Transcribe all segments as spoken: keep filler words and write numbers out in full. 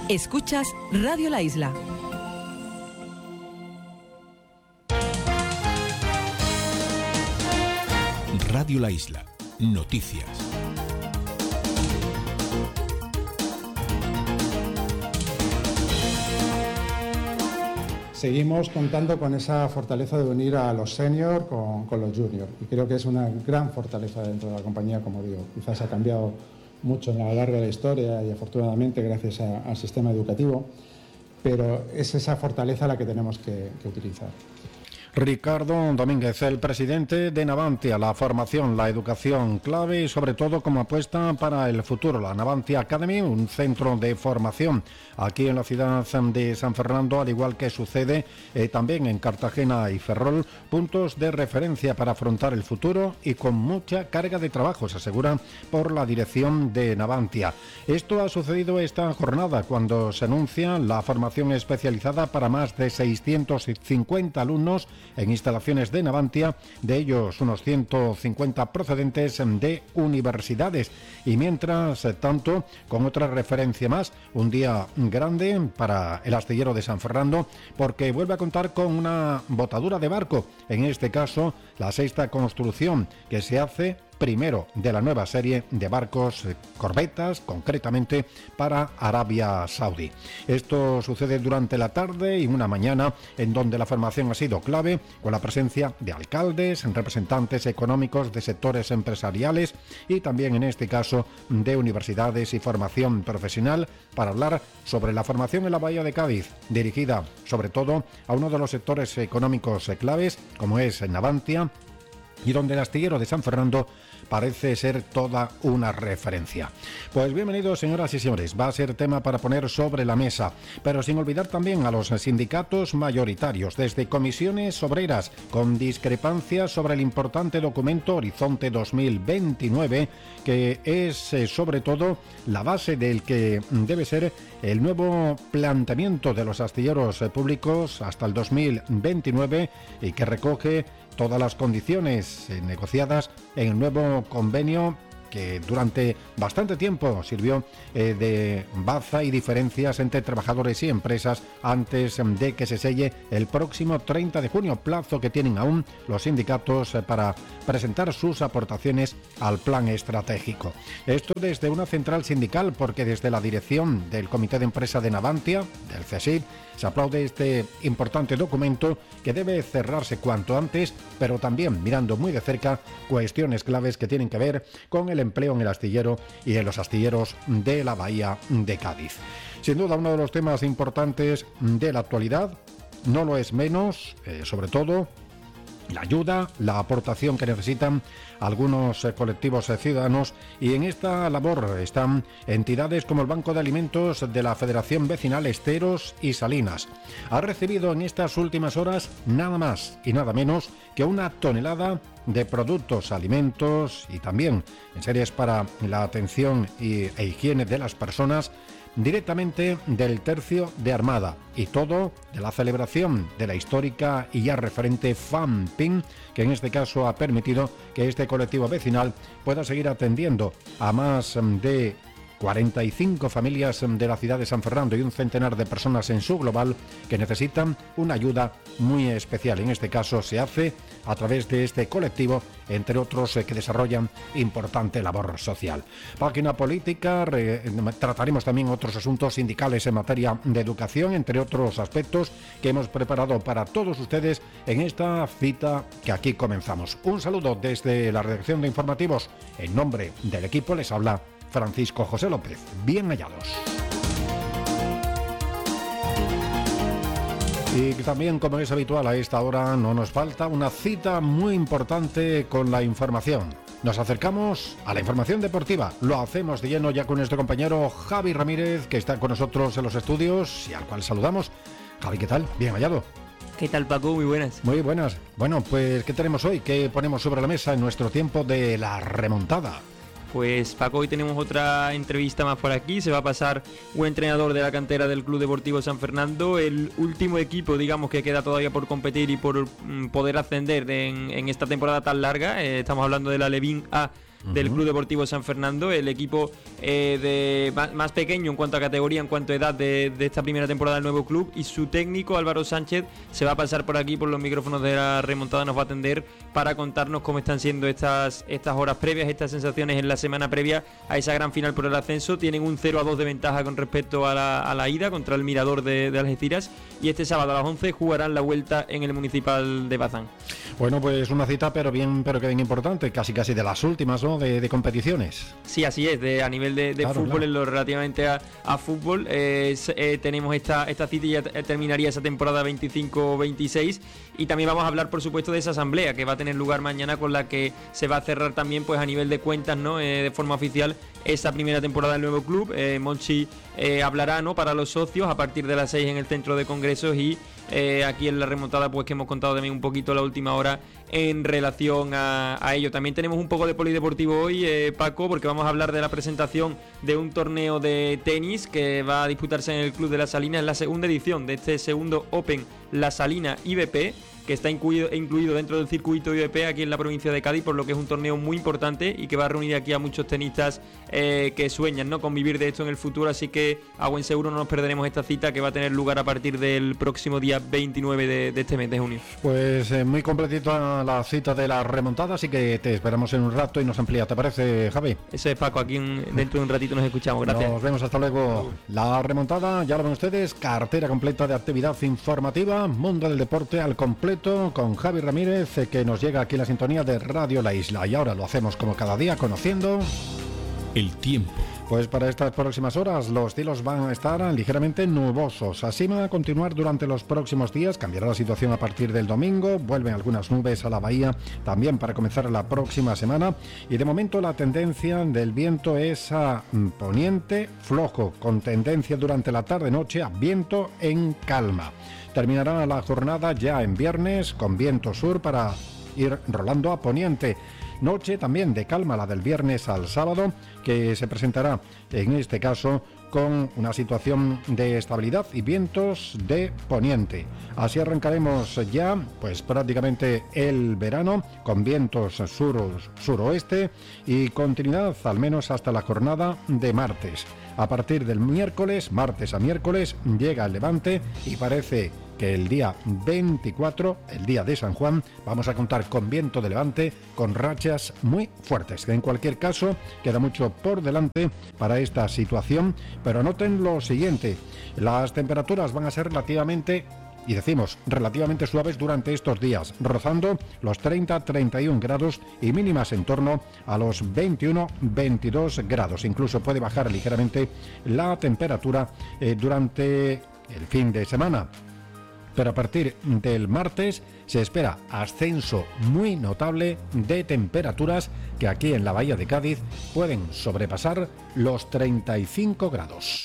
Escuchas Radio La Isla. Radio La Isla. Noticias. Seguimos contando con esa fortaleza de unir a los seniors con, con los juniors, y creo que es una gran fortaleza dentro de la compañía, como digo. Quizás ha cambiado mucho a lo largo de la historia y afortunadamente gracias a, al sistema educativo, pero es esa fortaleza la que tenemos que, que utilizar. Ricardo Domínguez, el presidente de Navantia, la formación, la educación clave y sobre todo como apuesta para el futuro. La Navantia Academy, un centro de formación aquí en la ciudad de San Fernando, al igual que sucede eh, también en Cartagena y Ferrol, puntos de referencia para afrontar el futuro y con mucha carga de trabajo, se asegura por la dirección de Navantia. Esto ha sucedido esta jornada cuando se anuncia la formación especializada para más de seiscientos cincuenta alumnos en instalaciones de Navantia, de ellos unos ciento cincuenta procedentes de universidades. Y mientras tanto, con otra referencia más, un día grande para el astillero de San Fernando, porque vuelve a contar con una botadura de barco, en este caso la sexta construcción que se hace primero de la nueva serie de barcos, eh, corbetas, concretamente para Arabia Saudí. Esto sucede durante la tarde y una mañana en donde la formación ha sido clave, con la presencia de alcaldes, representantes económicos de sectores empresariales y también en este caso de universidades y formación profesional, para hablar sobre la formación en la Bahía de Cádiz, dirigida sobre todo a uno de los sectores económicos claves como es Navantia, y donde el astillero de San Fernando parece ser toda una referencia. Pues bienvenidos, señoras y señores, va a ser tema para poner sobre la mesa, pero sin olvidar también a los sindicatos mayoritarios, desde comisiones obreras, con discrepancias sobre el importante documento Horizonte dos mil veintinueve, que es eh, sobre todo la base del que debe ser el nuevo planteamiento de los astilleros eh, públicos hasta el dos mil veintinueve y que recoge todas las condiciones eh, negociadas en el nuevo convenio que durante bastante tiempo sirvió eh, de baza y diferencias entre trabajadores y empresas antes de que se selle el próximo treinta de junio, plazo que tienen aún los sindicatos eh, para presentar sus aportaciones al plan estratégico. Esto desde una central sindical, porque desde la dirección del Comité de Empresa de Navantia, del C S I D, se aplaude este importante documento que debe cerrarse cuanto antes, pero también mirando muy de cerca cuestiones claves que tienen que ver con el empleo en el astillero y en los astilleros de la Bahía de Cádiz. Sin duda, uno de los temas importantes de la actualidad, no lo es menos, eh, sobre todo la ayuda, la aportación que necesitan algunos eh, colectivos eh, ciudadanos, y en esta labor están entidades como el Banco de Alimentos de la Federación Vecinal Esteros y Salinas. Ha recibido en estas últimas horas nada más y nada menos que una tonelada de productos, alimentos y también en series para la atención y, e higiene de las personas, directamente del Tercio de Armada, y todo de la celebración de la histórica y ya referente FAMPIN, que en este caso ha permitido que este colectivo vecinal pueda seguir atendiendo a más de cuarenta y cinco familias de la ciudad de San Fernando y un centenar de personas en su global que necesitan una ayuda muy especial. En este caso se hace a través de este colectivo, entre otros que desarrollan importante labor social. Página política, re, trataremos también otros asuntos sindicales en materia de educación, entre otros aspectos que hemos preparado para todos ustedes en esta cita que aquí comenzamos. Un saludo desde la redacción de informativos. En nombre del equipo les habla Francisco José López. Bien hallados. Y también, como es habitual a esta hora, no nos falta una cita muy importante con la información. Nos acercamos a la información deportiva. Lo hacemos de lleno ya con nuestro compañero Javi Ramírez, que está con nosotros en los estudios y al cual saludamos. Javi, ¿qué tal? Bien hallado. ¿Qué tal, Paco? Muy buenas. Muy buenas. Bueno, pues, ¿qué tenemos hoy? ¿Qué ponemos sobre la mesa en nuestro tiempo de la remontada? Pues Paco, hoy tenemos otra entrevista más por aquí. Se va a pasar un entrenador de la cantera del Club Deportivo San Fernando, el último equipo, digamos, que queda todavía por competir y por mm, poder ascender en, en esta temporada tan larga. Eh, estamos hablando de la Alevín A uh-huh. del Club Deportivo San Fernando, el equipo eh, de más, más pequeño en cuanto a categoría, en cuanto a edad de, de esta primera temporada del nuevo club, y su técnico Álvaro Sánchez se va a pasar por aquí, por los micrófonos de la remontada, nos va a atender para contarnos cómo están siendo estas, estas horas previas, estas sensaciones en la semana previa a esa gran final por el ascenso. Tienen un cero a dos de ventaja con respecto a la, a la ida contra el Mirador de, de Algeciras, y este sábado a las once jugarán la vuelta en el Municipal de Bazán. Bueno, pues una cita pero bien, pero que bien importante, casi casi de las últimas, ¿no?, de, de competiciones. Sí, así es, de, a nivel de, de claro, fútbol, claro. en lo relativamente a, a fútbol, eh, eh, tenemos esta, esta cita y ya terminaría esa temporada veinticinco veintiséis, y también vamos a hablar, por supuesto, de esa asamblea que va a tener lugar mañana, con la que se va a cerrar también, pues a nivel de cuentas, ¿no?, eh, de forma oficial, esa primera temporada del nuevo club. eh, Monchi eh, hablará, ¿no?, para los socios a partir de las seis en el centro de congresos, y eh, aquí en la remontada, pues que hemos contado también un poquito la última hora en relación a, a ello. También tenemos un poco de polideportivo hoy, eh, Paco, porque vamos a hablar de la presentación de un torneo de tenis que va a disputarse en el Club de La Salina, en la segunda edición de este segundo Open La Salina I B P, que está incluido, incluido dentro del circuito I B P aquí en la provincia de Cádiz, por lo que es un torneo muy importante y que va a reunir aquí a muchos tenistas eh, que sueñan, ¿no?, con vivir de esto en el futuro. Así que a buen seguro no nos perderemos esta cita, que va a tener lugar a partir del próximo día veintinueve de, de este mes de junio. Pues eh, muy completita la cita de la remontada, así que te esperamos en un rato y nos amplía. ¿Te parece, Javi? Eso es, Paco, aquí en, dentro de un ratito nos escuchamos. Gracias. Nos vemos, hasta luego. La remontada, ya lo ven ustedes, cartera completa de actividad informativa, mundo del deporte al completo, con Javi Ramírez, que nos llega aquí en la sintonía de Radio La Isla. Y ahora lo hacemos como cada día, conociendo el tiempo. Pues para estas próximas horas los cielos van a estar ligeramente nubosos. Así van a continuar durante los próximos días. Cambiará la situación a partir del domingo. Vuelven algunas nubes a la bahía también para comenzar la próxima semana. Y de momento la tendencia del viento es a poniente flojo, con tendencia durante la tarde-noche a viento en calma. Terminará la jornada ya en viernes con viento sur para ir rolando a poniente. Noche también de calma la del viernes al sábado, que se presentará en este caso con una situación de estabilidad y vientos de poniente. Así arrancaremos ya pues prácticamente el verano con vientos sur, suroeste y continuidad al menos hasta la jornada de martes. A partir del miércoles, martes a miércoles, llega el levante y parece que el día veinticuatro, el día de San Juan, vamos a contar con viento de levante, con rachas muy fuertes. En cualquier caso, queda mucho por delante para esta situación, pero noten lo siguiente: las temperaturas van a ser relativamente, y decimos relativamente suaves durante estos días, rozando los treinta a treinta y un grados y mínimas en torno a los veintiuno a veintidós grados. Incluso puede bajar ligeramente la temperatura eh, durante el fin de semana. Pero a partir del martes se espera ascenso muy notable de temperaturas que aquí en la Bahía de Cádiz pueden sobrepasar los treinta y cinco grados.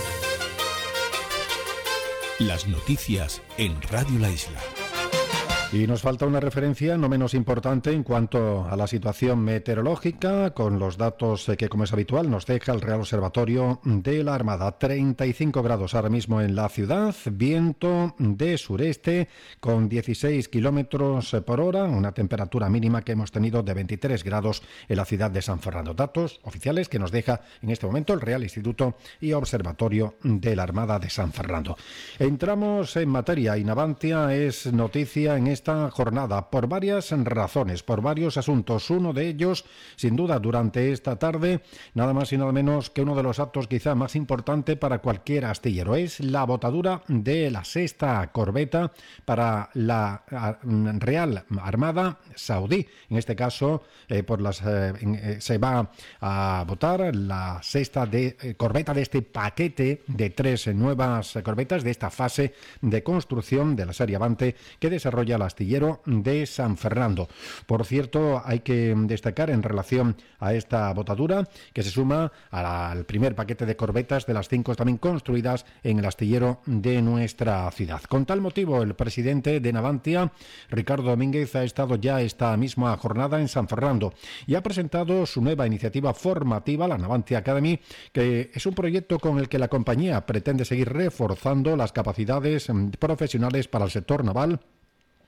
Las noticias en Radio La Isla. Y nos falta una referencia no menos importante en cuanto a la situación meteorológica, con los datos que, como es habitual, nos deja el Real Observatorio de la Armada. treinta y cinco grados ahora mismo en la ciudad, viento de sureste con dieciséis kilómetros por hora, una temperatura mínima que hemos tenido de veintitrés grados en la ciudad de San Fernando. Datos oficiales que nos deja en este momento el Real Instituto y Observatorio de la Armada de San Fernando. Entramos en materia y Navantia es noticia en esta jornada por varias razones, por varios asuntos. Uno de ellos, sin duda, durante esta tarde, nada más y nada menos que uno de los actos quizá más importante para cualquier astillero, es la botadura de la sexta corbeta para la Real Armada Saudí. En este caso, eh, por las, eh, eh, se va a votar la sexta de, eh, corbeta de este paquete de tres nuevas corbetas de esta fase de construcción de la serie Avante que desarrolla la astillero de San Fernando. Por cierto, hay que destacar en relación a esta botadura que se suma al primer paquete de corbetas de las cinco también construidas en el astillero de nuestra ciudad. Con tal motivo, el presidente de Navantia, Ricardo Domínguez, ha estado ya esta misma jornada en San Fernando y ha presentado su nueva iniciativa formativa, la Navantia Academy, que es un proyecto con el que la compañía pretende seguir reforzando las capacidades profesionales para el sector naval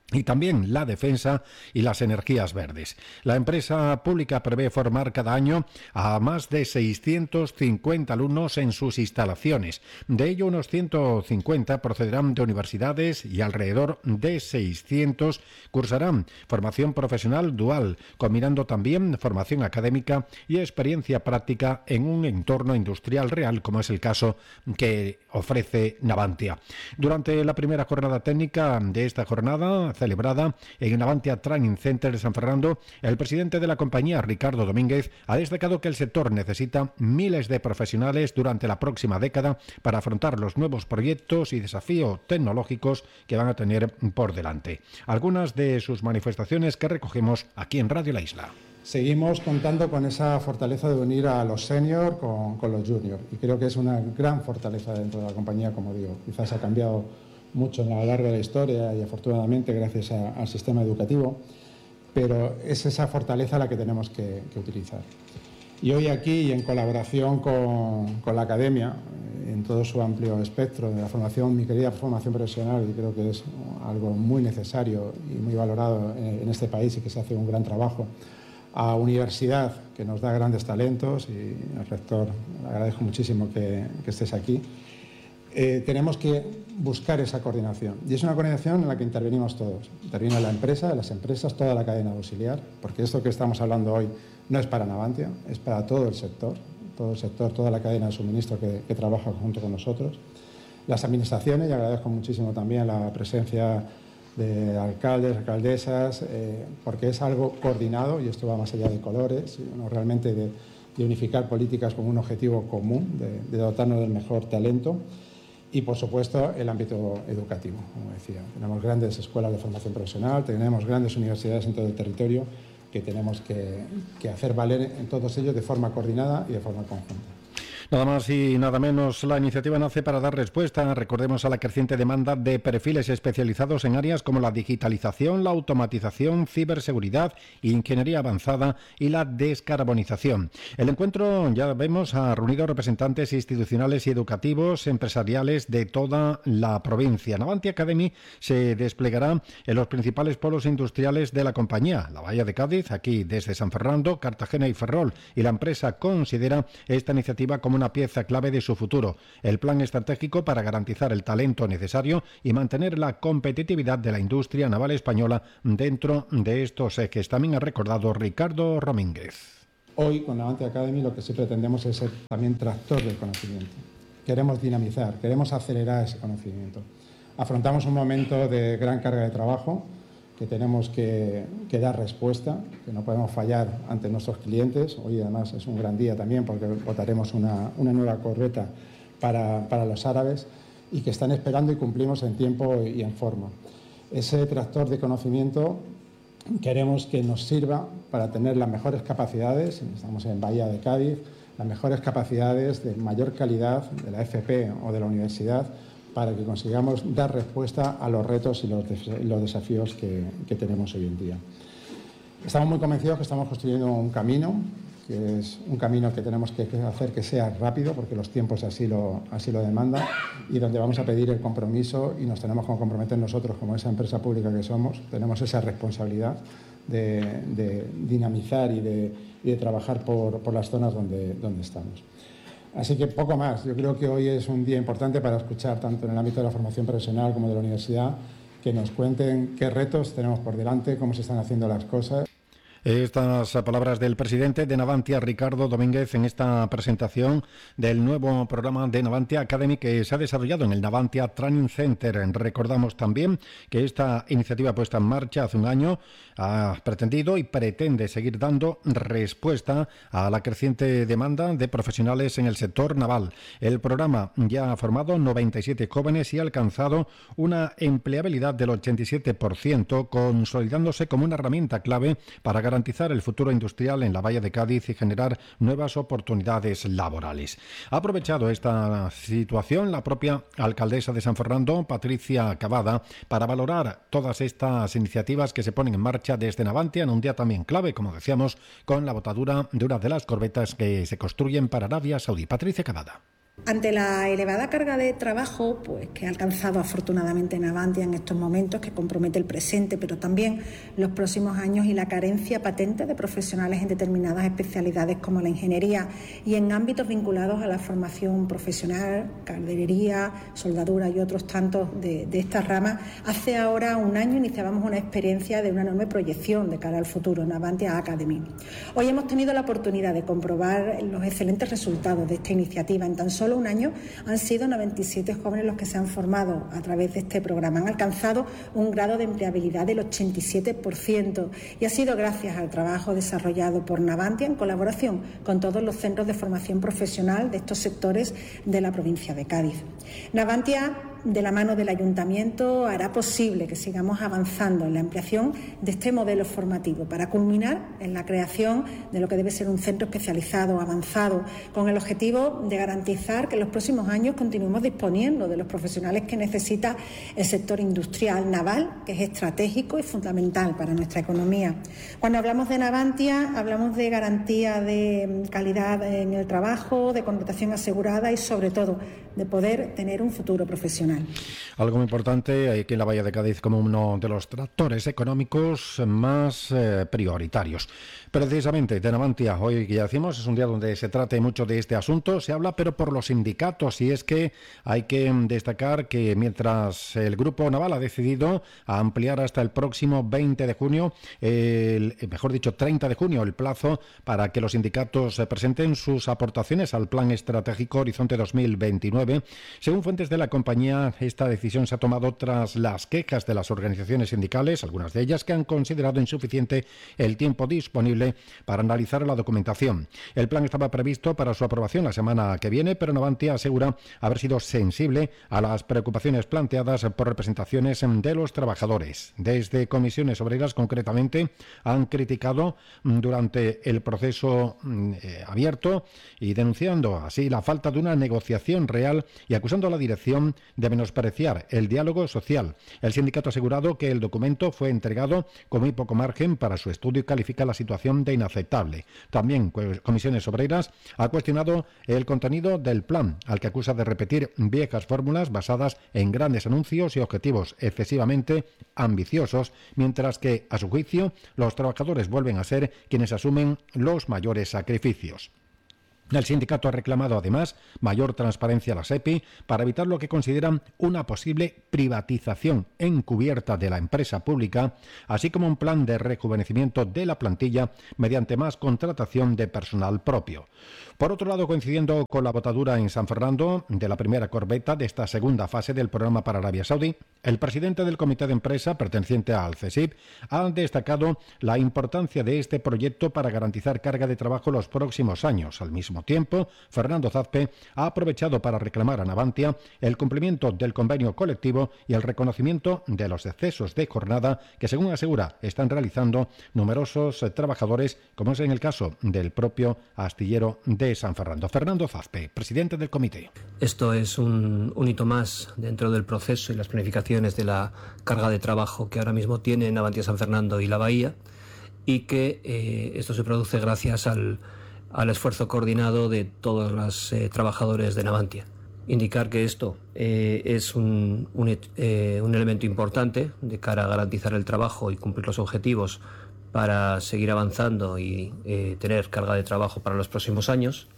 y también la defensa y las energías verdes. La empresa pública prevé formar cada año a más de seiscientos cincuenta alumnos en sus instalaciones. De ello, unos ciento cincuenta procederán de universidades y alrededor de seiscientos cursarán formación profesional dual, combinando también formación académica y experiencia práctica en un entorno industrial real, como es el caso que ofrece Navantia. Durante la primera jornada técnica de esta jornada, celebrada en el Navantia Training Center de San Fernando, el presidente de la compañía, Ricardo Domínguez, ha destacado que el sector necesita miles de profesionales durante la próxima década para afrontar los nuevos proyectos y desafíos tecnológicos que van a tener por delante. Algunas de sus manifestaciones que recogemos aquí en Radio La Isla. Seguimos contando con esa fortaleza de unir a los senior con, con los junior, y creo que es una gran fortaleza dentro de la compañía, como digo. Quizás ha cambiado mucho a lo largo de la historia y afortunadamente gracias a, al sistema educativo, pero es esa fortaleza la que tenemos que, que utilizar. Y hoy aquí, y en colaboración con, con la academia, en todo su amplio espectro de la formación, mi querida formación profesional, y creo que es algo muy necesario y muy valorado en, en este país y que se hace un gran trabajo, a universidad, que nos da grandes talentos, y al rector le agradezco muchísimo que, que estés aquí. Eh, tenemos que buscar esa coordinación, y es una coordinación en la que intervenimos todos. Interviene la empresa, las empresas, toda la cadena auxiliar, porque esto que estamos hablando hoy no es para Navantia, es para todo el sector, todo el sector, toda la cadena de suministro que, que trabaja junto con nosotros. Las administraciones, y agradezco muchísimo también la presencia de alcaldes, alcaldesas, eh, porque es algo coordinado, y esto va más allá de colores, sino realmente de, de unificar políticas con un objetivo común, de, de dotarnos del mejor talento. Y, por supuesto, el ámbito educativo, como decía. Tenemos grandes escuelas de formación profesional, tenemos grandes universidades en todo el territorio que tenemos que, que hacer valer en todos ellos de forma coordinada y de forma conjunta. Nada más y nada menos, la iniciativa nace para dar respuesta, recordemos, a la creciente demanda de perfiles especializados en áreas como la digitalización, la automatización, ciberseguridad, ingeniería avanzada y la descarbonización. El encuentro, ya vemos, ha reunido representantes institucionales y educativos, empresariales de toda la provincia. Navantia Academy se desplegará en los principales polos industriales de la compañía, la Bahía de Cádiz, aquí desde San Fernando, Cartagena y Ferrol, y la empresa considera esta iniciativa como una pieza clave de su futuro, el plan estratégico para garantizar el talento necesario y mantener la competitividad de la industria naval española dentro de estos ejes. También ha recordado Ricardo Domínguez. Hoy, con Navantia Academy, lo que sí pretendemos es ser también tractor del conocimiento. Queremos dinamizar, queremos acelerar ese conocimiento. Afrontamos un momento de gran carga de trabajo, que tenemos que, que dar respuesta, que no podemos fallar ante nuestros clientes. Hoy además es un gran día también porque votaremos una, una nueva corbeta para, para los árabes, y que están esperando y cumplimos en tiempo y en forma. Ese tractor de conocimiento queremos que nos sirva para tener las mejores capacidades, estamos en Bahía de Cádiz, las mejores capacidades de mayor calidad de la F P o de la universidad, para que consigamos dar respuesta a los retos y los, los desafíos que, que tenemos hoy en día. Estamos muy convencidos que estamos construyendo un camino, que es un camino que tenemos que hacer que sea rápido, porque los tiempos así lo, así lo demandan, y donde vamos a pedir el compromiso, y nos tenemos que comprometer nosotros como esa empresa pública que somos. Tenemos esa responsabilidad de, de dinamizar y de, y de trabajar por, por las zonas donde, donde estamos. Así que poco más. Yo creo que hoy es un día importante para escuchar, tanto en el ámbito de la formación profesional como de la universidad, que nos cuenten qué retos tenemos por delante, cómo se están haciendo las cosas. Estas palabras del presidente de Navantia, Ricardo Domínguez, en esta presentación del nuevo programa de Navantia Academy que se ha desarrollado en el Navantia Training Center. Recordamos también que esta iniciativa puesta en marcha hace un año ha pretendido y pretende seguir dando respuesta a la creciente demanda de profesionales en el sector naval. El programa ya ha formado noventa y siete jóvenes y ha alcanzado una empleabilidad del ochenta y siete por ciento, consolidándose como una herramienta clave para garantizar el futuro industrial en la Bahía de Cádiz y generar nuevas oportunidades laborales. Ha aprovechado esta situación la propia alcaldesa de San Fernando, Patricia Cavada, para valorar todas estas iniciativas que se ponen en marcha desde Navantia en un día también clave, como decíamos, con la botadura de una de las corbetas que se construyen para Arabia Saudí. Patricia Cavada. Ante la elevada carga de trabajo pues, que ha alcanzado afortunadamente Navantia en estos momentos, que compromete el presente, pero también los próximos años, y la carencia patente de profesionales en determinadas especialidades como la ingeniería y en ámbitos vinculados a la formación profesional, calderería, soldadura y otros tantos de, de estas ramas, hace ahora un año iniciábamos una experiencia de una enorme proyección de cara al futuro, Navantia Academy. Hoy hemos tenido la oportunidad de comprobar los excelentes resultados de esta iniciativa. En tan solo un año han sido noventa y siete jóvenes los que se han formado a través de este programa. Han alcanzado un grado de empleabilidad del ochenta y siete por ciento y ha sido gracias al trabajo desarrollado por Navantia en colaboración con todos los centros de formación profesional de estos sectores de la provincia de Cádiz. Navantia, de la mano del Ayuntamiento, hará posible que sigamos avanzando en la ampliación de este modelo formativo para culminar en la creación de lo que debe ser un centro especializado, avanzado, con el objetivo de garantizar que en los próximos años continuemos disponiendo de los profesionales que necesita el sector industrial naval, que es estratégico y fundamental para nuestra economía. Cuando hablamos de Navantia, hablamos de garantía de calidad en el trabajo, de contratación asegurada y, sobre todo, de poder tener un futuro profesional. Algo muy importante aquí en la Bahía de Cádiz como uno de los tractores económicos más eh, prioritarios. Precisamente de Navantia, hoy que ya decimos, es un día donde se trate mucho de este asunto, se habla pero por los sindicatos, y es que hay que destacar que mientras el Grupo Naval ha decidido ampliar hasta el próximo veinte de junio, el, mejor dicho treinta de junio, el plazo para que los sindicatos presenten sus aportaciones al Plan Estratégico Horizonte dos mil veintinueve, según fuentes de la compañía, esta decisión se ha tomado tras las quejas de las organizaciones sindicales, algunas de ellas que han considerado insuficiente el tiempo disponible para analizar la documentación. El plan estaba previsto para su aprobación la semana que viene, pero Navantia asegura haber sido sensible a las preocupaciones planteadas por representaciones de los trabajadores. Desde Comisiones Obreras, concretamente, han criticado durante el proceso eh, abierto y denunciando así la falta de una negociación real y acusando a la dirección de menospreciar el diálogo social. El sindicato ha asegurado que el documento fue entregado con muy poco margen para su estudio y califica la situación de inaceptable. También Comisiones Obreras ha cuestionado el contenido del plan, al que acusa de repetir viejas fórmulas basadas en grandes anuncios y objetivos excesivamente ambiciosos, mientras que, a su juicio, los trabajadores vuelven a ser quienes asumen los mayores sacrificios. El sindicato ha reclamado además mayor transparencia a la SEPI para evitar lo que consideran una posible privatización encubierta de la empresa pública, así como un plan de rejuvenecimiento de la plantilla mediante más contratación de personal propio. Por otro lado, coincidiendo con la botadura en San Fernando de la primera corbeta de esta segunda fase del programa para Arabia Saudí, el presidente del comité de empresa perteneciente al CESIP ha destacado la importancia de este proyecto para garantizar carga de trabajo los próximos años. Al mismo tiempo, Fernando Zazpe ha aprovechado para reclamar a Navantia el cumplimiento del convenio colectivo y el reconocimiento de los excesos de jornada que, según asegura, están realizando numerosos trabajadores, como es en el caso del propio astillero de San Fernando. Fernando Zazpe, presidente del comité. Esto es un, un hito más dentro del proceso y las planificaciones de la carga de trabajo que ahora mismo tiene Navantia San Fernando y la Bahía, y que eh, esto se produce gracias al al esfuerzo coordinado de todos los eh, trabajadores de Navantia. Indicar que esto eh, es un, un, eh, un elemento importante de cara a garantizar el trabajo y cumplir los objetivos para seguir avanzando y eh, tener carga de trabajo para los próximos años,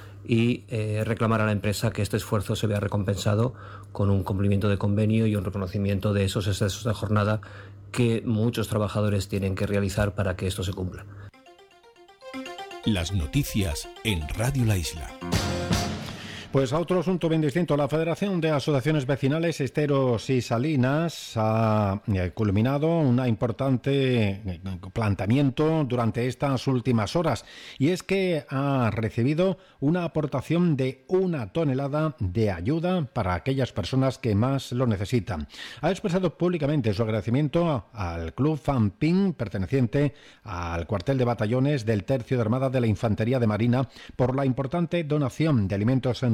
y eh, reclamar a la empresa que este esfuerzo se vea recompensado con un cumplimiento de convenio y un reconocimiento de esos excesos de jornada que muchos trabajadores tienen que realizar para que esto se cumpla. Las noticias en Radio La Isla. Pues a otro asunto bien distinto. La Federación de Asociaciones Vecinales Esteros y Salinas ha culminado un importante planteamiento durante estas últimas horas, y es que ha recibido una aportación de una tonelada de ayuda para aquellas personas que más lo necesitan. Ha expresado públicamente su agradecimiento al Club Fanpin, perteneciente al cuartel de batallones del Tercio de Armada de la Infantería de Marina, por la importante donación de alimentos en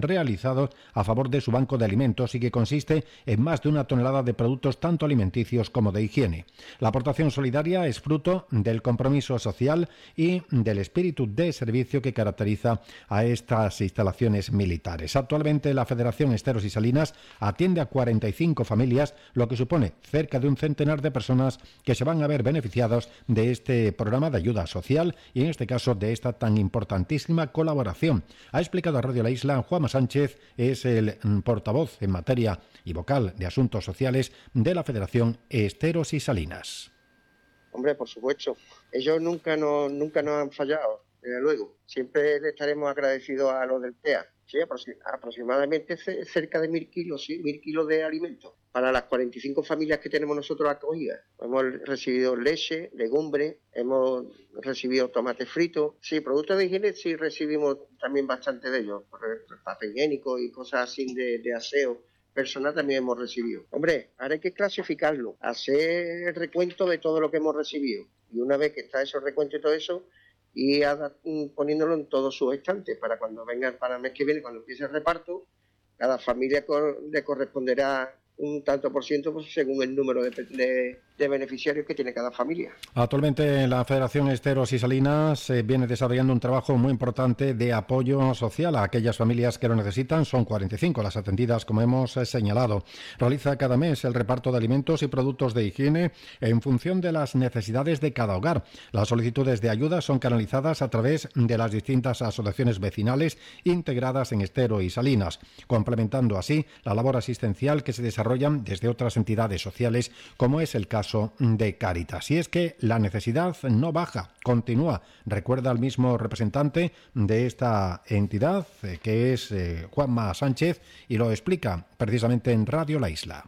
realizados a favor de su banco de alimentos y que consiste en más de una tonelada de productos tanto alimenticios como de higiene. La aportación solidaria es fruto del compromiso social y del espíritu de servicio que caracteriza a estas instalaciones militares. Actualmente la Federación Esteros y Salinas atiende a cuarenta y cinco familias, lo que supone cerca de un centenar de personas que se van a ver beneficiados de este programa de ayuda social y en este caso de esta tan importantísima colaboración. Ha explicado a Radio La Isla Juanma Sánchez, es el portavoz en materia y vocal de Asuntos Sociales de la Federación Esteros y Salinas. Hombre, por supuesto, ellos nunca nos, nunca nos han fallado, desde luego. Siempre le estaremos agradecidos a los del T E A. Sí, aproximadamente cerca de mil kilos, sí, mil kilos de alimentos para las cuarenta y cinco familias que tenemos nosotros acogidas. Hemos recibido leche, legumbres, hemos recibido tomate frito. Sí, productos de higiene sí recibimos también bastante de ellos, papel higiénico y cosas así de, de aseo personal también hemos recibido. Hombre, ahora hay que clasificarlo, hacer el recuento de todo lo que hemos recibido. Y una vez que está ese recuento y todo eso, y poniéndolo en todos sus estantes para cuando venga para el mes que viene, cuando empiece el reparto, cada familia le corresponderá un tanto por ciento pues, según el número de, de, de beneficiarios que tiene cada familia. Actualmente la Federación Esteros y Salinas eh, viene desarrollando un trabajo muy importante de apoyo social a aquellas familias que lo necesitan. Son cuarenta y cinco las atendidas, como hemos eh, señalado. Realiza cada mes el reparto de alimentos y productos de higiene en función de las necesidades de cada hogar. Las solicitudes de ayuda son canalizadas a través de las distintas asociaciones vecinales integradas en Estero y Salinas, complementando así la labor asistencial que se desarrolla desde otras entidades sociales, como es el caso de Cáritas. Y es que la necesidad no baja, continúa, recuerda el mismo representante de esta entidad, que es eh, Juanma Sánchez, y lo explica precisamente en Radio La Isla.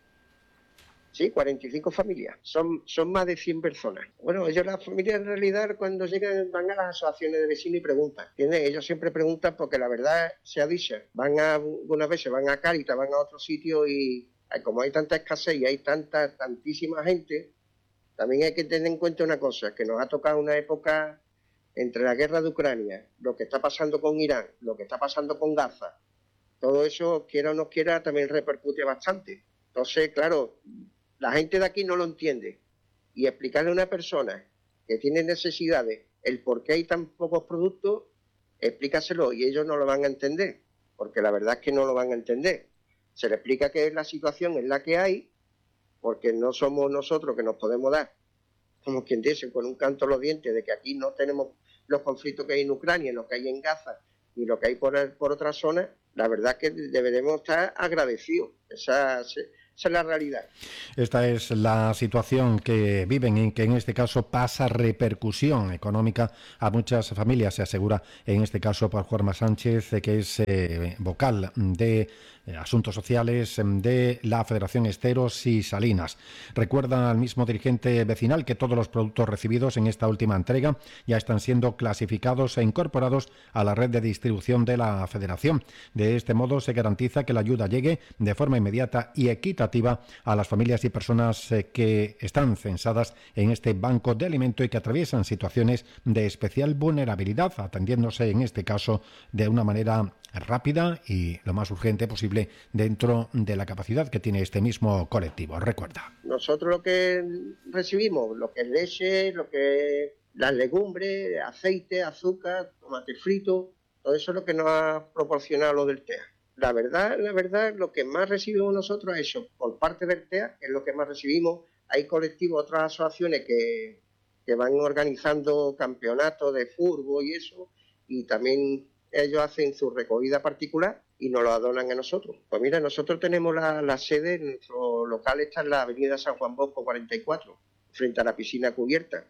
Sí, cuarenta y cinco familias, son, son más de cien personas. Bueno, ellos las familias en realidad cuando llegan van a las asociaciones de vecinos y preguntan. ¿Entiendes? Ellos siempre preguntan porque la verdad se ha dicho, van a, algunas veces van a Cáritas, van a otro sitio y como hay tanta escasez y hay tanta, tantísima gente, también hay que tener en cuenta una cosa, que nos ha tocado una época entre la guerra de Ucrania, lo que está pasando con Irán, lo que está pasando con Gaza, todo eso, quiera o no quiera, también repercute bastante. Entonces, claro, la gente de aquí no lo entiende y explicarle a una persona que tiene necesidades el por qué hay tan pocos productos, explícaselo y ellos no lo van a entender, porque la verdad es que no lo van a entender. Se le explica que la situación es la que hay, porque no somos nosotros que nos podemos dar, como quien dice, con un canto a los dientes de que aquí no tenemos los conflictos que hay en Ucrania, lo que hay en Gaza y lo que hay por, por otras zonas. La verdad es que deberemos estar agradecidos. Esa, esa es la realidad. Esta es la situación que viven y que en este caso pasa repercusión económica a muchas familias, se asegura en este caso por Juanma Sánchez, que es eh, vocal de Asuntos Sociales de la Federación Esteros y Salinas. Recuerda al mismo dirigente vecinal que todos los productos recibidos en esta última entrega ya están siendo clasificados e incorporados a la red de distribución de la Federación. De este modo se garantiza que la ayuda llegue de forma inmediata y equitativa a las familias y personas que están censadas en este banco de alimento y que atraviesan situaciones de especial vulnerabilidad, atendiéndose en este caso de una manera rápida y lo más urgente posible dentro de la capacidad que tiene este mismo colectivo. Recuerda. Nosotros lo que recibimos, lo que es leche, lo que es las legumbres, aceite, azúcar, tomate frito, todo eso es lo que nos ha proporcionado lo del T E A. La verdad, la verdad, lo que más recibimos nosotros es eso, por parte del T E A, es lo que más recibimos. Hay colectivos, otras asociaciones que, que van organizando campeonatos de fútbol y eso, y también ellos hacen su recogida particular y nos lo donan a nosotros. Pues mira, nosotros tenemos la, la sede, nuestro local está en la avenida San Juan Bosco cuarenta y cuatro, frente a la piscina cubierta.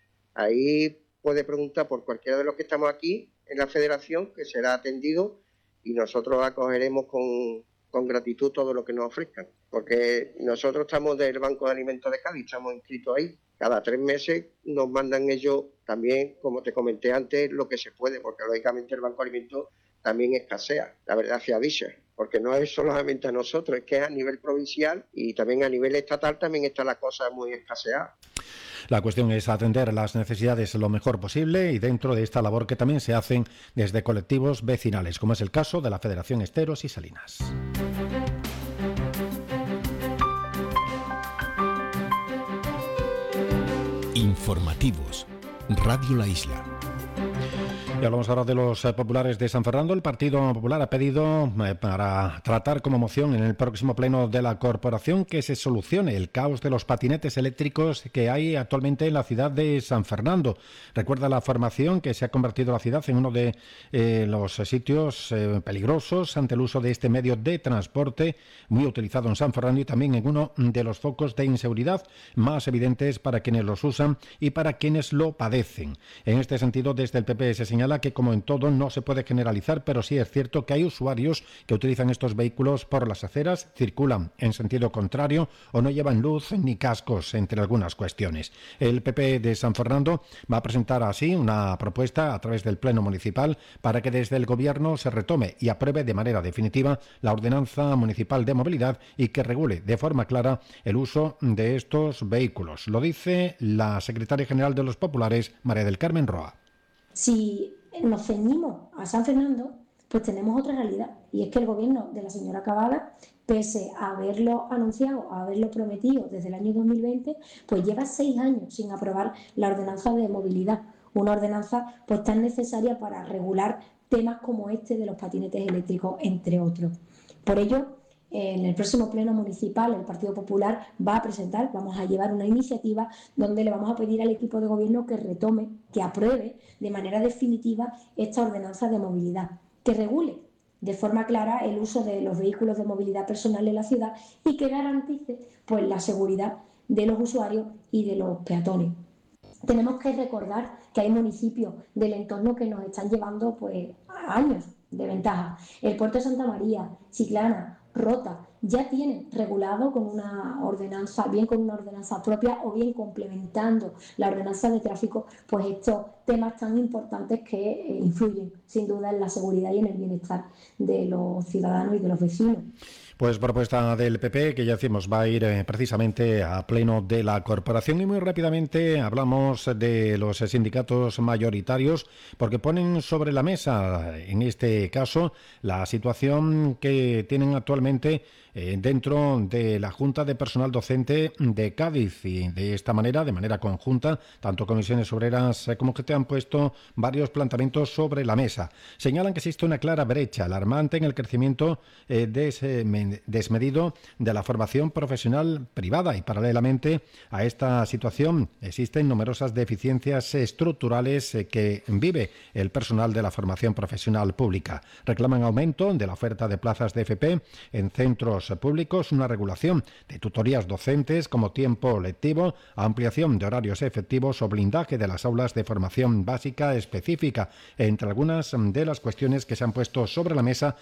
Ahí puede preguntar por cualquiera de los que estamos aquí en la federación, que será atendido y nosotros acogeremos con, con gratitud todo lo que nos ofrezcan. Porque nosotros estamos del Banco de Alimentos de Cádiz, estamos inscritos ahí. Cada tres meses nos mandan ellos también, como te comenté antes, lo que se puede, porque lógicamente el Banco de Alimentos también escasea, la verdad sea dicha. porque no es solamente a nosotros, es que a nivel provincial y también a nivel estatal también está la cosa muy escaseada. La cuestión es atender las necesidades lo mejor posible y dentro de esta labor que también se hacen desde colectivos vecinales, como es el caso de la Federación Esteros y Salinas. Informativos. Radio La Isla. Y hablamos ahora de los eh, populares de San Fernando. El Partido Popular ha pedido eh, para tratar como moción en el próximo pleno de la corporación que se solucione el caos de los patinetes eléctricos que hay actualmente en la ciudad de San Fernando. Recuerda la formación que se ha convertido la ciudad en uno de eh, los sitios eh, peligrosos ante el uso de este medio de transporte muy utilizado en San Fernando y también en uno de los focos de inseguridad más evidentes para quienes los usan y para quienes lo padecen. En este sentido, desde el P P se señala que, como en todo, no se puede generalizar, pero sí es cierto que hay usuarios que utilizan estos vehículos por las aceras, circulan en sentido contrario o no llevan luz ni cascos, entre algunas cuestiones. El P P de San Fernando va a presentar así una propuesta a través del Pleno Municipal para que desde el Gobierno se retome y apruebe de manera definitiva la Ordenanza Municipal de Movilidad y que regule de forma clara el uso de estos vehículos. Lo dice la secretaria general de los Populares, María del Carmen Roa. Si nos ceñimos a San Fernando, pues tenemos otra realidad, y es que el gobierno de la señora Cavada, pese a haberlo anunciado, a haberlo prometido desde el año dos mil veinte, pues lleva seis años sin aprobar la ordenanza de movilidad, una ordenanza pues tan necesaria para regular temas como este de los patinetes eléctricos, entre otros. Por ello, en el próximo pleno municipal el Partido Popular va a presentar, vamos a llevar una iniciativa donde le vamos a pedir al equipo de gobierno que retome, que apruebe de manera definitiva esta ordenanza de movilidad, que regule de forma clara el uso de los vehículos de movilidad personal en la ciudad y que garantice pues la seguridad de los usuarios y de los peatones. Tenemos que recordar que hay municipios del entorno que nos están llevando pues años de ventaja. El puerto de Santa María, Chiclana, Rota, ya tienen regulado con una ordenanza, bien con una ordenanza propia o bien complementando la ordenanza de tráfico, pues estos temas tan importantes que eh, influyen sin duda en la seguridad y en el bienestar de los ciudadanos y de los vecinos. Pues propuesta del P P, que ya decimos va a ir eh, precisamente a pleno de la corporación. Y muy rápidamente hablamos de los sindicatos mayoritarios, porque ponen sobre la mesa, en este caso, la situación que tienen actualmente eh, dentro de la Junta de Personal Docente de Cádiz. Y de esta manera, de manera conjunta, tanto comisiones obreras eh, como que te han puesto varios planteamientos sobre la mesa. Señalan que existe una clara brecha alarmante en el crecimiento eh, de ese desmedido de la formación profesional privada y paralelamente a esta situación existen numerosas deficiencias estructurales que vive el personal de la formación profesional pública. Reclaman aumento de la oferta de plazas de F P en centros públicos, una regulación de tutorías docentes como tiempo lectivo, ampliación de horarios efectivos o blindaje de las aulas de formación básica específica, entre algunas de las cuestiones que se han puesto sobre la mesa